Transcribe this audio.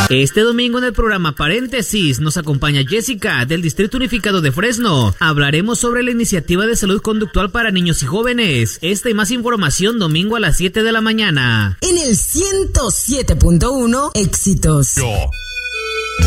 Este domingo en el programa Paréntesis nos acompaña Jessica del Distrito Unificado de Fresno. Hablaremos sobre la iniciativa de salud conductual para niños y jóvenes. Esta y más información domingo a las 7 de la mañana. En el 107.1 Éxitos.